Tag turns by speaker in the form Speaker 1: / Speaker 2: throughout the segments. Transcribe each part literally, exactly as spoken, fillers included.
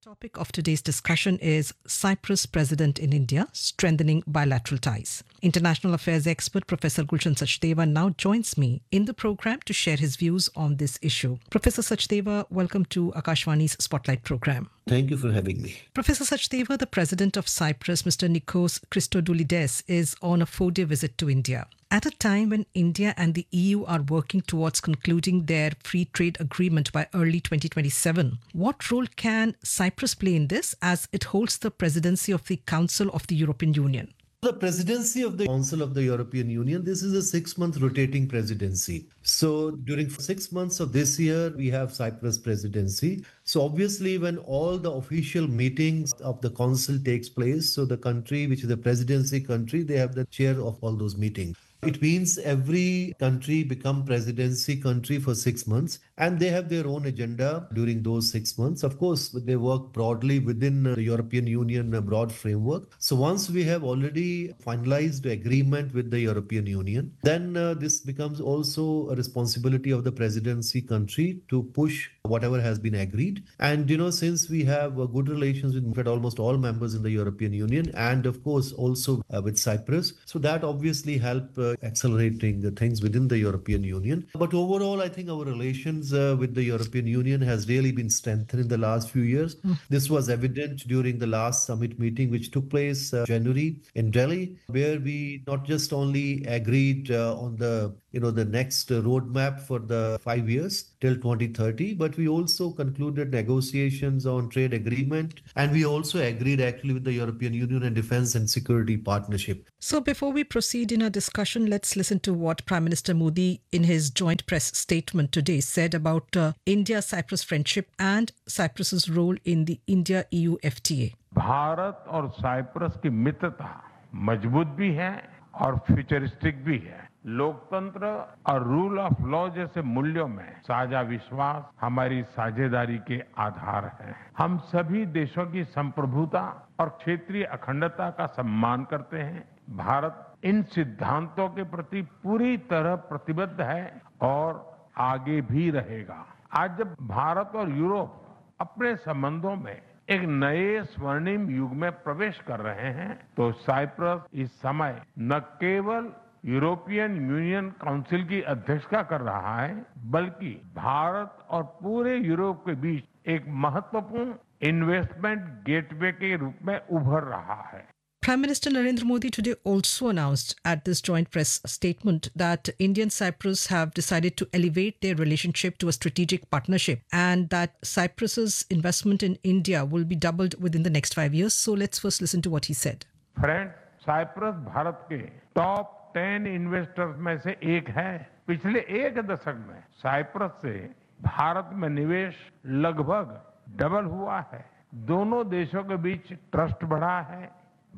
Speaker 1: Topic of today's discussion is Cyprus President in India, strengthening bilateral ties. International affairs expert Professor Gulshan Sachdeva now joins me in the program to share his views on this issue. Professor Sachdeva, welcome to Akashvani's Spotlight program.
Speaker 2: Thank you for having me.
Speaker 1: Professor Sachdeva, the President of Cyprus, Mister Nikos Christodoulides, is on a four-day visit to India. At a time when India and the E U are working towards concluding their free trade agreement by early twenty twenty-seven, what role can Cyprus play in this as it holds the presidency of the Council of the European Union?
Speaker 2: The presidency of the Council of the European Union, this is a six-month rotating presidency. So during six months of this year, we have Cyprus presidency. So obviously, when all the official meetings of the council takes place, so the country, which is the presidency country, they have the chair of all those meetings. It means every country become presidency country for six months and they have their own agenda during those six months. Of course, they work broadly within the European Union broad framework. So once we have already finalized agreement with the European Union, then uh, this becomes also a responsibility of the presidency country to push whatever has been agreed. And, you know, since we have uh, good relations with in fact, almost all members in the European Union and of course also uh, with Cyprus, so that obviously help uh, accelerating the things within the European Union. But overall, I think our relations uh, with the European Union has really been strengthened in the last few years. Mm. This was evident during the last summit meeting, which took place uh, January in Delhi, where we not just only agreed uh, on the you know the next uh, roadmap for the five years till twenty thirty, but we also concluded negotiations on trade agreement, and we also agreed actually with the European Union and defense and security partnership.
Speaker 1: So before we proceed in our discussion, let's listen to what Prime Minister Modi in his joint press statement today said about uh, India-Cyprus friendship and Cyprus's role in the India-E U F T A.
Speaker 3: Bharat और Cyprus की मित्रता मजबूत भी है और futuristic भी है। लोकतंत्र और रूल ऑफ लॉ जैसे मूल्यों में साझा विश्वास हमारी साझेदारी के आधार है। हम सभी देशों की संप्रभुता और क्षेत्रीय अखंडता का सम्मान करते हैं। भारत इन सिद्धांतों के प्रति पूरी तरह प्रतिबद्ध है और आगे भी रहेगा। आज जब भारत और यूरोप अपने संबंधों में एक नए स्वर्णिम युग में प्रवेश कर रहे हैं, तो साइप्रस इस समय न केवल यूरोपियन यूनियन काउंसिल की अध्यक्षता कर रहा है, बल्कि भारत और पूरे यूरोप के बीच एक महत्वपूर्ण इन्वेस्टमेंट गेटवे के रूप में उभर रहा है।
Speaker 1: Prime Minister Narendra Modi today also announced at this joint press statement that India and Cyprus have decided to elevate their relationship to a strategic partnership and that Cyprus's investment in India will be doubled within the next five years. So let's first listen to what he said.
Speaker 3: Friends, Cyprus Bharat के top ten investors में से एक है। पिछले एक दशक में Cyprus से भारत में निवेश लगभग डबल हुआ है। दोनों देशों के बीच ट्रस्ट बढ़ा है।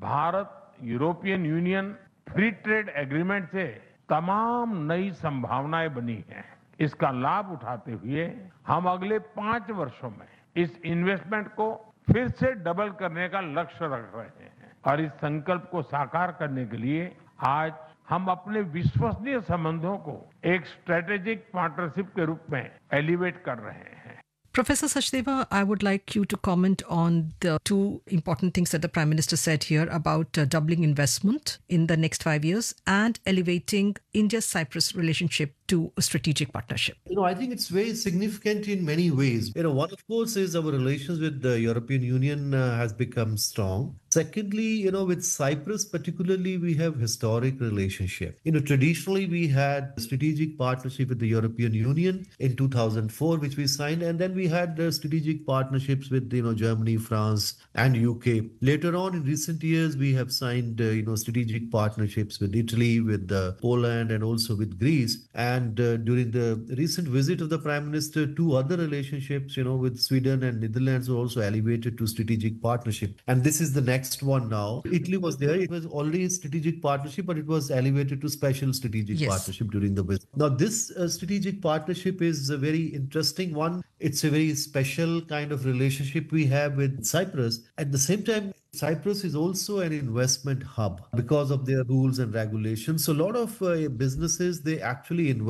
Speaker 3: Bharat European union free trade agreement से तमाम नई संभावनाएं बनी हैं। इसका लाभ उठाते हुए हम अगले पांच वर्षों में इस इन्वेस्टमेंट को फिर से डबल करने का लक्ष्य रख रहे हैं और इस संकल्प को साकार करने के लिए आज हम अपने विश्वसनीय संबंधों को एक स्ट्रेटेजिक पार्टनरशिप के रूप में एलिवेट कर रहे हैं।
Speaker 1: Professor Sachdeva, I would like you to comment on the two important things that the Prime Minister said here about uh, doubling investment in the next five years and elevating India-Cyprus relationship to a strategic partnership.
Speaker 2: You know, I think it's very significant in many ways. You know, one, of course, is our relations with the European Union uh, has become strong. Secondly, you know, with Cyprus particularly, we have historic relationship. You know, traditionally, we had a strategic partnership with the European Union in two thousand four, which we signed, and then we had uh, strategic partnerships with, you know, Germany, France, and U K. Later on, in recent years, we have signed, uh, you know, strategic partnerships with Italy, with uh, Poland, and also with Greece. And uh, during the recent visit of the Prime Minister, two other relationships, you know, with Sweden and Netherlands were also elevated to strategic partnership. And this is the next Next one now. Italy was there. It was already a strategic partnership, but it was elevated to special strategic yes. partnership during the visit. Now, this uh, strategic partnership is a very interesting one. It's a very special kind of relationship we have with Cyprus. At the same time, Cyprus is also an investment hub because of their rules and regulations. So a lot of uh, businesses, they actually invest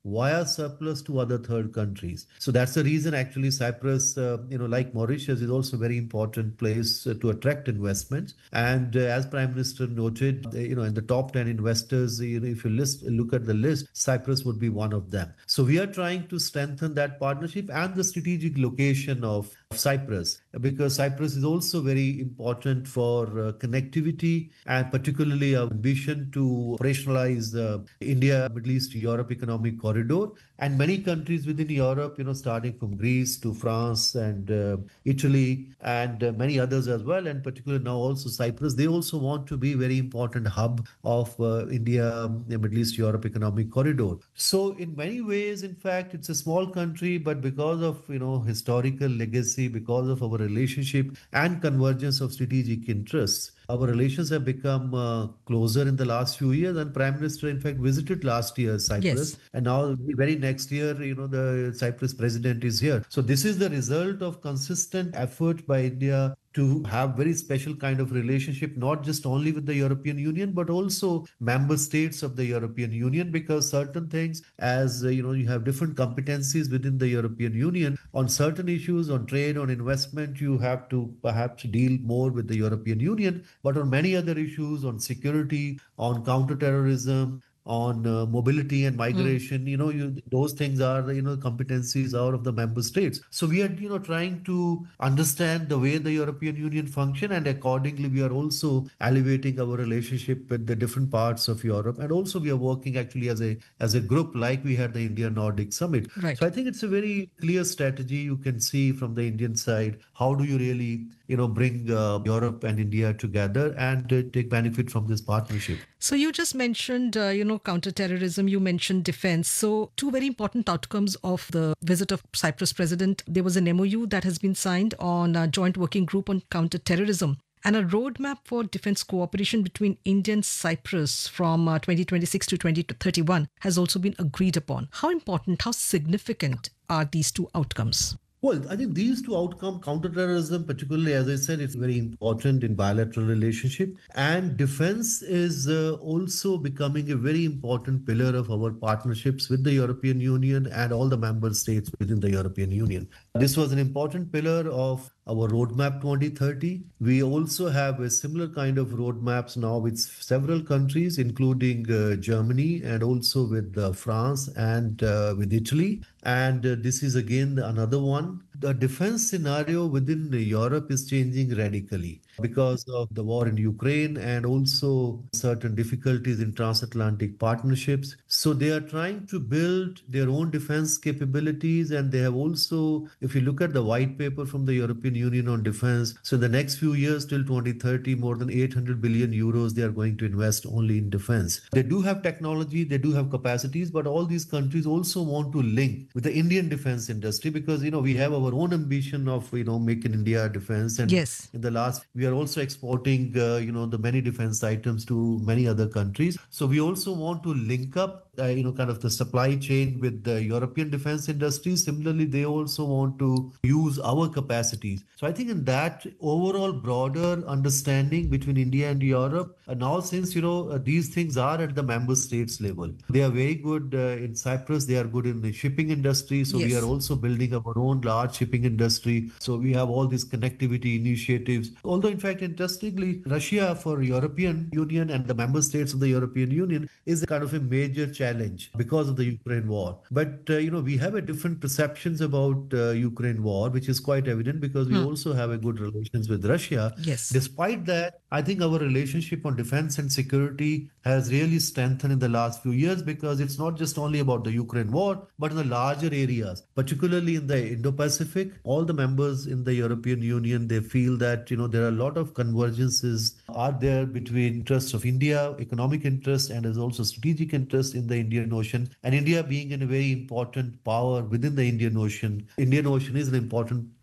Speaker 2: via surplus to other third countries. So that's the reason actually Cyprus, uh, you know, like Mauritius, is also a very important place uh, to attract investments. And uh, as Prime Minister noted, uh, you know, in the top ten investors, you know, if you list look at the list, Cyprus would be one of them. So we are trying to strengthen that partnership and the strategic location of Cyprus, because Cyprus is also very important for uh, connectivity and particularly our ambition to operationalize the India, Middle East, Europe economic corridor. And many countries within Europe, you know, starting from Greece to France and uh, Italy and uh, many others as well, and particularly now also Cyprus, they also want to be a very important hub of uh, India, the Middle East, Europe economic corridor. So in many ways, in fact, it's a small country, but because of, you know, historical legacy, because of our relationship and convergence of strategic interests, our relations have become uh, closer in the last few years. And Prime Minister, in fact, visited last year Cyprus.
Speaker 1: Yes.
Speaker 2: And now, very next year, you know, the Cyprus president is here. So this is the result of consistent effort by India to have very special kind of relationship, not just only with the European Union, but also member states of the European Union, because certain things, as uh, you know, you have different competencies within the European Union on certain issues, on trade, on investment, you have to perhaps deal more with the European Union, but on many other issues, on security, on counterterrorism, on uh, mobility and migration, mm. you know, you, those things are, you know, competencies out of the member states. So we are, you know, trying to understand the way the European Union function, and accordingly, we are also elevating our relationship with the different parts of Europe. And also we are working actually as a as a group, like we had the India Nordic Summit.
Speaker 1: Right.
Speaker 2: So I think it's a very clear strategy. You can see from the Indian side, how do you really, you know, bring uh, Europe and India together and uh, take benefit from this partnership.
Speaker 1: So you just mentioned, uh, you know, counterterrorism, you mentioned defense. So two very important outcomes of the visit of Cyprus president. There was an M O U that has been signed on a joint working group on counterterrorism, and a roadmap for defense cooperation between India and Cyprus from uh, twenty twenty-six to twenty thirty-one has also been agreed upon. How important, how significant are these two outcomes?
Speaker 2: Well, I think these two outcomes, counterterrorism, particularly, as I said, it's very important in bilateral relationship. And defense is uh, also becoming a very important pillar of our partnerships with the European Union and all the member states within the European Union. This was an important pillar of our roadmap twenty thirty. We also have a similar kind of roadmaps now with several countries, including uh, Germany and also with uh, France and uh, with Italy. And uh, this is again another one. The defense scenario within Europe is changing radically because of the war in Ukraine and also certain difficulties in transatlantic partnerships. So they are trying to build their own defense capabilities. And they have also, if you look at the white paper from the European Union on defense, so in the next few years till twenty thirty, more than eight hundred billion euros they are going to invest only in defense. They do have technology, they do have capacities, but all these countries also want to link with the Indian defense industry, because, you know, we have our own ambition of, you know, make in India defense. And
Speaker 1: yes,
Speaker 2: in the last, we are also exporting, uh, you know, the many defense items to many other countries. So we also want to link up, uh, you know, kind of the supply chain with the European defense industry. Similarly, they also want to use our capacities. So I think in that overall broader understanding between India and Europe, uh, now since, you know, uh, these things are at the member states level, they are very good uh, in Cyprus. They are good in the shipping industry. So yes, we are also building our own large shipping industry. So we have all these connectivity initiatives. Although, in fact, interestingly, Russia for European Union and the member states of the European Union is a kind of a major challenge because of the Ukraine war. But, uh, you know, we have a different perceptions about uh, Ukraine war, which is quite evident because we hmm. also have a good relations with Russia.
Speaker 1: Yes.
Speaker 2: Despite that, I think our relationship on defense and security has really strengthened in the last few years, because it's not just only about the Ukraine war, but in the larger areas, particularly in the Indo-Pacific. All the members in the European Union, they feel that, you know, there are a lot of convergences are there between interests of India, economic interest, and there's also strategic interest in the Indian Ocean. And India being in a very important power within the Indian Ocean. Indian Ocean is an important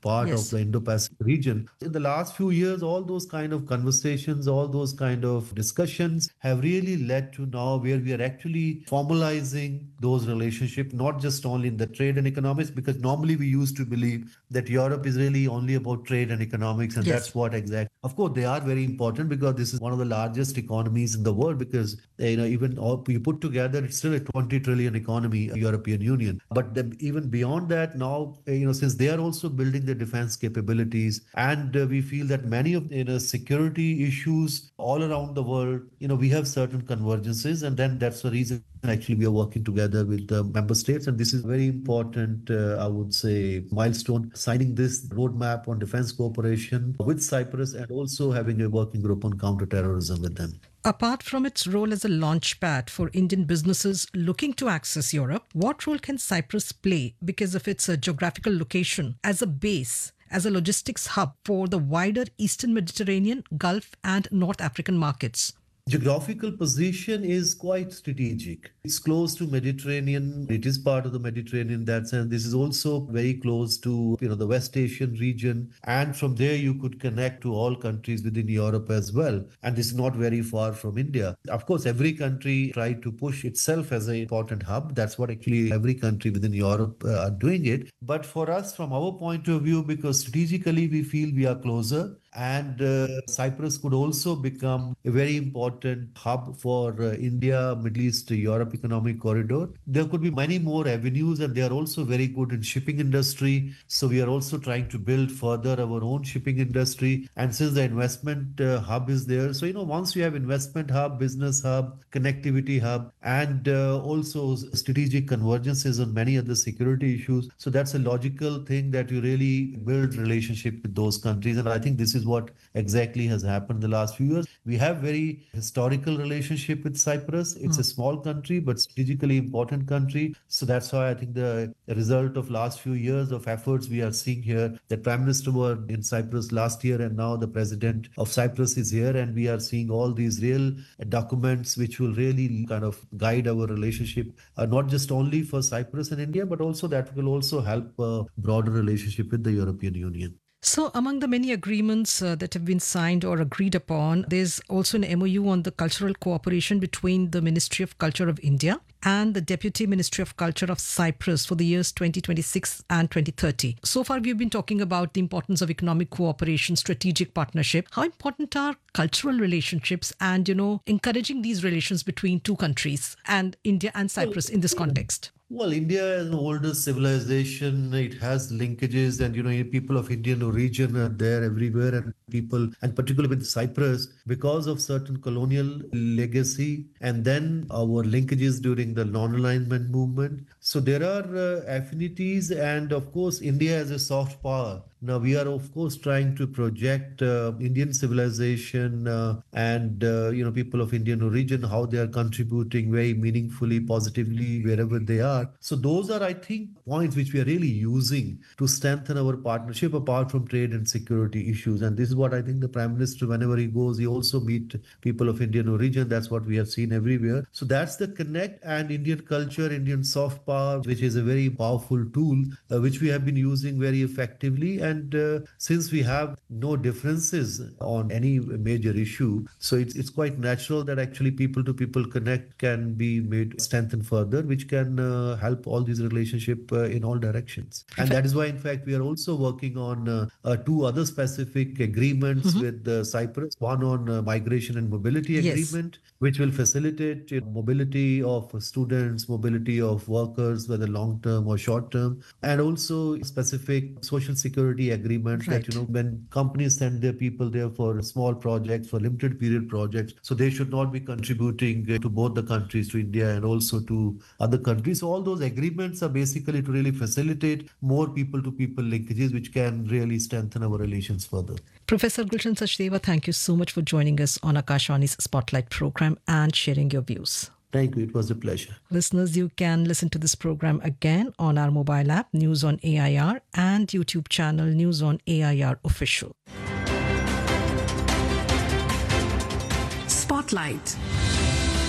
Speaker 2: part
Speaker 1: Yes.
Speaker 2: of the Indo-Pacific region. In the last few years, all those kind of conversations, all those kind of discussions have really led to now where we are actually formalizing those relationships, not just only in the trade and economics, because normally we used to believe that Europe is really only about trade and economics, and
Speaker 1: Yes.
Speaker 2: that's what exactly. Of course, they are very important because this is one of the largest economies in the world. Because you know, even all you put together, it's still a twenty trillion economy, European Union. But then even beyond that, now you know, since they are also building their defense capabilities, and uh, we feel that many of you know security issues all around the world, you know, we have certain convergences, and then that's the reason. Actually, we are working together with the member states, and this is very important, uh, I would say, milestone, signing this roadmap on defense cooperation with Cyprus and also having a working group on counterterrorism with them.
Speaker 1: Apart from its role as a launchpad for Indian businesses looking to access Europe, what role can Cyprus play because of its uh, geographical location as a base, as a logistics hub for the wider Eastern Mediterranean, Gulf and North African markets?
Speaker 2: Geographical position is quite strategic. It's close to Mediterranean. It is part of the Mediterranean in that sense. This is also very close to, you know, the West Asian region. And from there, you could connect to all countries within Europe as well. And this is not very far from India. Of course, every country tried to push itself as an important hub. That's what actually every country within Europe uh, are doing it. But for us, from our point of view, because strategically we feel we are closer, and uh, Cyprus could also become a very important hub for uh, India, Middle East, Europe economic corridor. There could be many more avenues, and they are also very good in shipping industry. So we are also trying to build further our own shipping industry. And since the investment uh, hub is there, so you know, once you have investment hub, business hub, connectivity hub, and uh, also strategic convergences on many other security issues, so that's a logical thing that you really build relationship with those countries. And I think this is what exactly has happened in the last few years. We have very historical relationship with Cyprus. It's mm. a small country, but strategically important country. So that's why I think the result of last few years of efforts we are seeing here, the Prime Minister were in Cyprus last year, and now the President of Cyprus is here, and we are seeing all these real documents which will really kind of guide our relationship, uh, not just only for Cyprus and India, but also that will also help uh, broader relationship with the European Union.
Speaker 1: So among the many agreements uh, that have been signed or agreed upon, there's also an M O U on the cultural cooperation between the Ministry of Culture of India and the Deputy Ministry of Culture of Cyprus for the years twenty twenty-six and twenty thirty. So far, we've been talking about the importance of economic cooperation, strategic partnership. How important are cultural relationships and, you know, encouraging these relations between two countries and India and Cyprus in this context?
Speaker 2: Well, India is an older civilization. It has linkages, and you know, people of Indian origin are there everywhere, and people, and particularly with Cyprus, because of certain colonial legacy, and then our linkages during the non-alignment movement. So there are uh, affinities, and of course, India has a soft power. Now, we are, of course, trying to project uh, Indian civilization uh, and, uh, you know, people of Indian origin, how they are contributing very meaningfully, positively, wherever they are. So those are, I think, points which we are really using to strengthen our partnership apart from trade and security issues. And this is what I think the Prime Minister, whenever he goes, he also meet people of Indian origin. That's what we have seen everywhere. So that's the connect, and Indian culture, Indian soft power, which is a very powerful tool, uh, which we have been using very effectively. And And uh, since we have no differences on any major issue, so it's it's quite natural that actually people-to-people connect can be made strengthened further, which can uh, help all these relationships uh, in all directions. And that is why, in fact, we are also working on uh, uh, two other specific agreements mm-hmm. with uh, Cyprus. One on uh, migration and mobility agreement, yes. which will facilitate uh, mobility of students, mobility of workers, whether long-term or short-term, and also specific social security agreements right. that, you know, when companies send their people there for small projects, for limited period projects, so they should not be contributing to both the countries, to India and also to other countries. So all those agreements are basically to really facilitate more people-to-people linkages, which can really strengthen our relations further.
Speaker 1: Professor Gulshan Sachdeva, thank you so much for joining us on Akashvani's Spotlight program and sharing your views.
Speaker 2: Thank you. It was a pleasure.
Speaker 1: Listeners, you can listen to this program again on our mobile app, News on A I R, and YouTube channel, News on A I R Official.
Speaker 4: Spotlight.